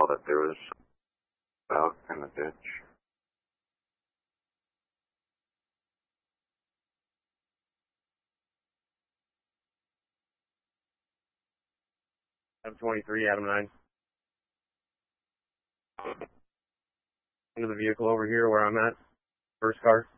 saw that there was out in the ditch. Adam 23, Adam 9. Into the vehicle over here where I'm at. First car.